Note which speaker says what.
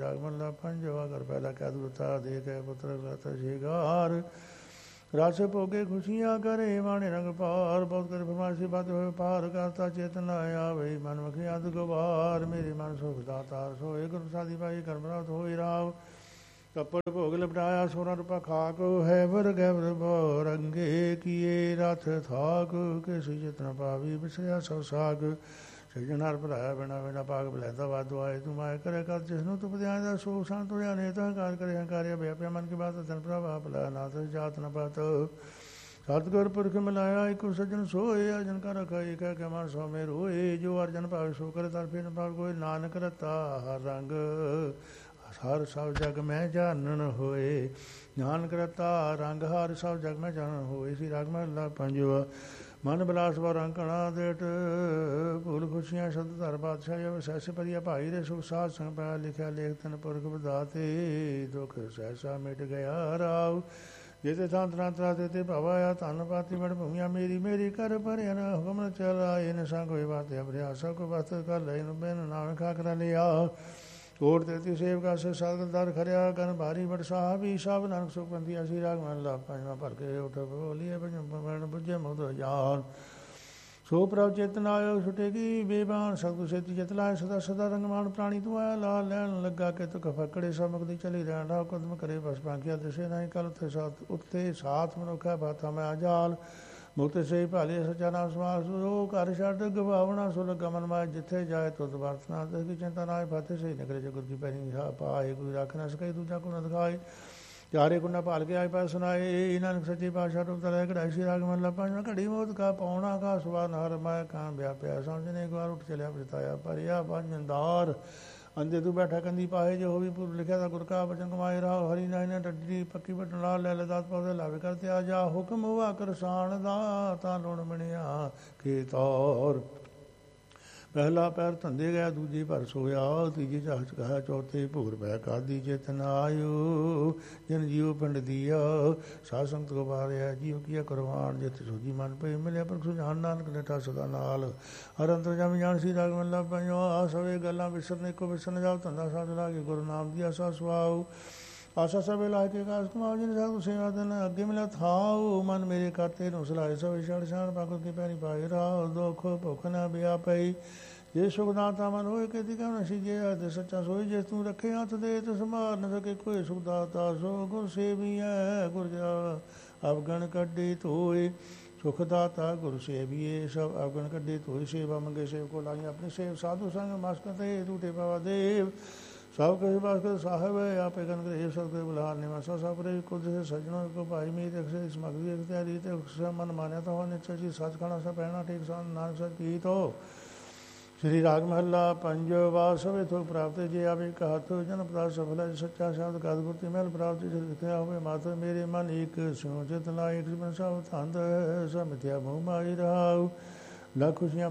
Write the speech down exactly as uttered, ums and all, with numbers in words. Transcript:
Speaker 1: ਰਾਗ ਮਹਲਾ ਪੰਜਵਾ। ਘਰ ਪੈਦਾ ਕਿਆ ਦੁਰਤਾ ਦੇ ਕੇ ਪੁੱਤਰ ਗਤ ਸ਼ਿਗਾਰ ਰਸ ਭੋਗੇ ਖੁਸ਼ੀਆਂ ਕਰੇ ਮਾਣੇ ਰੰਗ ਪਾਰ ਬਹੁਤ ਕਰ ਫਰਮਾਇਸ਼ੀ ਬਾਤ ਹੋਏ ਪਾਰ ਕਰਤਾ ਚੇਤਨ ਆਵੇ ਮਨ ਮਖੀ ਅੰਧ ਗਵਾਰ ਮੇਰੇ ਮਨ ਸੁਖ ਦਾਤਾਰ ਸੋਏ ਗੁਰੂ ਸਾਦੀ ਭਾਈ ਕਰਮ ਰਾਤ ਹੋਈ ਰਾਵ ਕੱਪੜ ਭੋਗ ਲਪਟਾਇਆ ਸੋਨਾ ਰੂਪਾ ਖਾਕ ਹੈ ਵਰ ਗੈਵਰ ਬੋ ਰੰਗੇ ਕੀਏ ਰਥ ਥਾਕ ਕਿਸੀ ਚਿਤਨ ਪਾਵੀ ਬਿਸਰਿਆ ਸੋ ਸਾਗ ਸਿਰਜਣਹਾਰ ਭਲਾਇਆ ਬਿਨਾ ਬਿਨਾ ਪਾਗ ਬਲੈਦਾ ਵਾਦੋ ਆਏ ਤੂੰ ਮਾਇ ਕਰੇ ਕਰ ਜਿਸਨੂੰ ਤੂੰ ਪਧਿਆਨ ਦਾ ਸੋ ਸੰਤ ਹੋਇਆ ਨੇ ਤਾਂ ਹੰਕਾਰ ਕਰੇ ਹੰਕਾਰਿਆ ਵਿਆਪਿਆ ਮਨ ਕੀ ਬਾਤ ਤਨ ਪ੍ਰਭਾ ਭਲਾ ਨਾਥ ਜਾਤ ਨ ਪਾਤ ਸਤਿਗੁਰ ਪੁਰਖ ਮਿਲਾਇਆ ਇੱਕੋ ਸੱਜਣ ਸੋਏ ਅਰਜਨ ਕਰ ਰਖਾਈ ਕਹਿ ਕੇ ਮਨ ਸੋ ਮੇ ਰੋਏ ਜੋ ਅਰਜਨ ਭਾਵੇ ਸੋ ਕਰੇ ਤਰ ਫਿਰ ਭਾਵ ਕੋਈ ਨਾਨਕ ਰਤਾ ਹਰ ਰੰਗ ਹਰ ਸਭ ਜਗ ਮੈਂ ਜਾਣਨ ਹੋਏ ਨਾਨਕ ਰਤਾ ਰੰਗ ਹਰ ਸਭ ਜਗ ਮੈਂ ਜਾਣਨ ਹੋਏ ਸੀ ਰਾਗ ਮਹਲਾ ਪੰਜਵਾ। ਮਨ ਬਿਲਾਸ ਵਾ ਰੰਕਣਾ ਦੇਟ ਭੂਲ ਖੁਸ਼ੀਆਂ ਸ਼ਬਦ ਧਰ ਬਾਦਸ਼ਾਹ ਸੈਸੇ ਪਰਿਆ ਭਾਈ ਰੇ ਸੁਖ ਸਾਧ ਸੰਗ ਪੈ ਲਿਖਿਆ ਲੇਖ ਤਨ ਪੁਰਖ ਵਧਾਤੇ ਦੁਖ ਸਹਿਸਾ ਮਿਟ ਗਿਆ ਰਾਵ ਜਿਤੇ ਥਾਂ ਤਰਾਂ ਤਰਾ ਤੇ ਭਵਾਇਆ ਧਨ ਪਾਤੀ ਬੜ ਭੂਮੀਆਂ ਮੇਰੀ ਮੇਰੀ ਕਰ ਭਰਿਆ ਨਾ ਹੁਕਮ ਚਲਾਏ ਨ ਸੰਗ ਹੋਏ ਬਾਤ ਅਬਰਿਆ ਸਭ ਕੋ ਬਸਤ ਕਰ ਲੈ ਨੂੰ ਬੈਨ ਨਾਮ ਖਾ ਕਰ ਲਿਆ ਕੋਟ ਤੇ ਸੇਵਕਾ ਸੇ ਸਤਿਗੁਰਦਾਰ ਖਰਿਆ ਕਨ ਭਾਰੀ ਬੜ ਸਾਹਿਬੀ ਸਭ ਨਾਨਕ ਸੁਖ ਬੰਦੀ ਅਸੀ ਰਾਗ ਮਹਲਾ ਪੰਜਵਾਂ ਭਰ ਕੇ ਉਠ ਬੋਲੀਏ ਬਣ ਬੁਝੇ ਮੁਦ ਜਾਨ ਸੋ ਪ੍ਰਭ ਚੇਤਨ ਆਇਓ ਛੁਟੇਗੀ ਬੇਬਾਨ ਸਤਿਗੁਰ ਸੇਤੀ ਚਿਤ ਲਾਏ ਸਦਾ ਸਦਾ ਰੰਗਮਾਨ ਪ੍ਰਾਣੀ ਤੂੰ ਆਇਆ ਲਾ ਲੈਣ ਲੱਗਾ ਕਿ ਤੁਕ ਫਕੜੇ ਸਮਕ ਦੀ ਚਲੀ ਰਹਿਣ ਰਾਹ ਕਦਮ ਕਰੇ ਬਸ ਪਾਂਕਿਆ ਦਿਸੇ ਨਹੀਂ ਕੱਲ ਉੱਥੇ ਸਾਥ ਉੱਤੇ ਸਾਥ ਮਨੁੱਖਾ ਬਾਥਾ ਮੈਂ ਆਜਾਲ ਮੁਕਤ ਸੇ ਭਾਲੇ ਸੱਚਾ ਨਾਮ ਸਮਾਸ ਸੋ ਘਰ ਛੱਡ ਗਵਾਵਣਾ ਸੋ ਲਗਾ ਮਨ ਮਾਇ ਜਿੱਥੇ ਜਾਏ ਤੁਧ ਵਰਤਨਾ ਤੇ ਕੀ ਚਿੰਤਾ ਨਾ ਫਤਿਹ ਸੇ ਨਗਰੇ ਜਗੁਰ ਕੀ ਪੈਰੀ ਪਾਏ ਕੋਈ ਰੱਖ ਨਾ ਸਕੇ ਦੂਜਾ ਕੋ ਨ ਦਿਖਾਏ ਚਾਰੇ ਗੁਣਾ ਭਾਲ ਕੇ ਆਏ ਪਾ ਸੁਣਾਏ ਨਾਨਕ ਸੱਚੇ ਪਾਤਸ਼ਾਹ ਤੋਂ ਤਲੇ ਕਢਾਈ ਸੀ ਰਾਗ ਮਹਲਾ ਪੰਜਵਾਂ। ਘੜੀ ਮੋਤ ਕਾ ਪਾਉਣਾ ਕਾ ਸਵਾਨ ਹਰ ਮੈਂ ਕਾਂ ਵਿਆਪਿਆ ਸਮਝਨੇ ਇੱਕ ਵਾਰ ਉੱਠ ਚਲਿਆ ਬਤਾਇਆ ਭਰਿਆ ਪੰਜਦਾਰ ਅੰਦੇ ਤੂੰ ਬੈਠਾ ਕੰਦੀ ਪਾਏ ਜੋ ਵੀ ਪੁਰ ਲਿਖਿਆ ਦਾ ਗੁਰ ਕਾ ਬਚਨ ਕਮਾਏ ਰਾਹ ਹਰੀ ਨਾਈ ਨੇ ਡੱਡੀ ਪੱਕੀ ਬਟਨ ਲਾ ਲੈ ਲਦਾਤ ਪੌਦੇ ਲਾਵੇ ਕਰਤੇ ਆ ਜਾ ਹੁਕਮ ਹੋਆ ਕਰਸਾਨ ਦਾ ਤਾਂ ਲੁਣ ਬਣਿਆ ਕੀ ਤੌਰ ਪਹਿਲਾ ਪੈਰ ਧੰਦੇ ਗਿਆ ਦੂਜੀ ਭਰ ਸੋਇਆ ਤੀਜੀ ਚਾਹਚ ਕਹਾ ਚੌਥੇ ਭੂਰ ਪੈ ਕਾਦੀ ਚੇਤਨ ਆਇਓ ਜਨ ਜੀਵ ਪਿੰਡ ਦੀਆ ਸਾਧ ਸੰਗਤ ਕੋ ਬਾਰਿਆ ਜੀਵ ਕੀਆ ਕਰਵਾਨ ਜਿਤ ਸੋਜੀ ਮਨ ਪਈ ਮਿਲਿਆ ਪਰ ਸੁਝਾਨ ਨਾਨਕ ਨੇਠਾ ਸਦਾ ਨਾਲ ਹਰ ਅੰਤਰ ਜਮ ਜਾਣ ਸੀ ਰਾਗ ਮਹਲਾ ਪੰਜਵਾਂ। ਆ ਸਵੇ ਗੱਲਾਂ ਵਿਸਰਨੇ ਕੋ ਵਿਸਰਨ ਜਾਓ ਧੰਦਾ ਸਾਧ ਲਾਗੇ ਗੁਰੂ ਨਾਮ ਦੀ ਆਸਾ ਸੁਆਓ ਆਸਾ ਸਭੇ ਲਾ ਕੇ ਕਾਸ ਕਮਾਓ ਜਿਨ ਸਾਧੂ ਸੇਵਾ ਦਿਨ ਅੱਗੇ ਮਿਲਿਆ ਥਾਓ ਮਨ ਮੇਰੇ ਖਾਤੇ ਨੂੰ ਸਲਾਏ ਸਵੇ ਛੜ ਛਾਣ ਪਾਗਲ ਕੇ ਪੈਰੀ ਪਾਏ ਰਾਹ ਦੁੱਖ ਭੁੱਖ ਨਾ ਬਿਆ ਪਈ ਜੇ ਸੁਖਦਾਤਾ ਮਨ ਹੋਏ ਕਿ ਕਹਿਣਾ ਸੀ ਜੇ ਆਦੇ ਸੱਚਾ ਸੋਈ ਜੇ ਤੂੰ ਰੱਖੇ ਹੱਥ ਦੇ ਤੇ ਸੰਭਾਲ ਨ ਸਕੇ ਕੋਈ ਸੁਖਦਾਤਾ ਸੋ ਗੁਰ ਸੇਵੀ ਹੈ ਗੁਰ ਜਾ ਅਵਗਣ ਕੱਢੇ ਧੋਏ ਸੁਖਦਾਤਾ ਗੁਰ ਸੇਵੀਏ ਸਭ ਅਵਗਣ ਕੱਢੇ ਧੋਏ ਸੇਵਾ ਮੰਗੇ ਸੇਵ ਕੋ ਲਾਈ ਆਪਣੀ ਸੇਵ ਸਾਧੂ ਸੰਗ ਮਸਕਤੇ ਟੂਟੇ ਬਾਬਾ ਦੇਵ ਸਭ ਕਹੇ ਬਾਸਕਰ ਸਾਹਿਬ ਆਪੇ ਗਨ ਗ੍ਰਹਿ ਸਤਿਗੁਰ ਬੁਲਾਰ ਨਿਵਾਸਾ ਸਭਰੇ ਕੁਝ ਸਜਣੋ ਕੋ ਭਾਈ ਮੇਰੀ ਅਕਸੇ ਸਮਗਰੀ ਅਖਤਿਆਰੀ ਤੇ ਮਨ ਮਾਨਿਆ ਤਾਂ ਹੋ ਨਿਚਰ ਜੀ ਸੱਚ ਖਾਣਾ ਸਭ ਪਹਿਣਾ ਠੀਕ ਸਾਨ ਨਾਨਕ ਸਤ ਕੀ ਤੋ ਸ਼੍ਰੀ ਰਾਗ ਮਹਲਾ ਪੰਜਵਾ। ਸਵੇ ਥੋਕ ਪ੍ਰਾਪਤ ਜੇ ਆਵੇ ਕਹਤ ਜਨ ਪਦਾਰ ਸਫਲ ਹੈ ਸੱਚਾ ਸ਼ਬਦ ਕਦ ਗੁਰਤੀ ਮਹਿਲ ਪ੍ਰਾਪਤ ਜੇ ਲਿਖਿਆ ਹੋਵੇ ਮਾਤਰ ਮੇਰੇ ਮਨ ਇੱਕ ਸਿਉ ਚਿਤ ਲਾਇ ਇੱਕ ਜੀਵਨ ਸਭ ਧੰਦ ਸਭ ਮਿਥਿਆ ਮੋਹ ਮਾਈ ਰਹਾਉ ਲੱਖ ਖੁਸ਼ੀਆਂ